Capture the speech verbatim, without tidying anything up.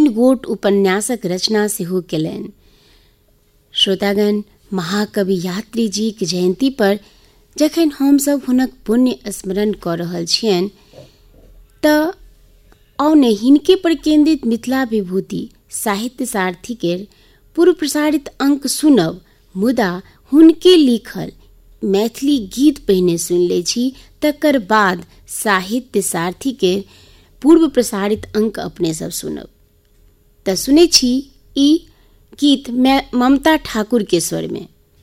गोट उपन्यासक रचना सेहो केलनि। श्रोतागण, महाकवि यात्री जी के जयंती पर जखन हमसभ हुनक पुण्य स्मरण कऽ रहल छियनि तऽ औने हिनके पर केंद्रित मिथिला विभूति साहित्य सारथी के पूर्व प्रसारित अंक सुनब, मुदा हुनके लिखल मैथिली गीत पहिने सुनि लै छी, तकर बाद साहित्य सारथी के पूर्व प्रसारित अंक अपने सब सुनब। तऽ सुनै छी ई गीत मैं ममता ठाकुर के स्वर में।